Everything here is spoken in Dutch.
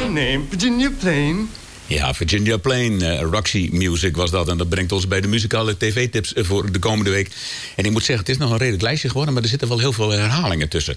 name? Virginia Plain. Ja, Virginia Plain, Roxy Music was dat. En dat brengt ons bij de muzikale tv-tips voor de komende week. En ik moet zeggen, het is nog een redelijk lijstje geworden, maar er zitten wel heel veel herhalingen tussen.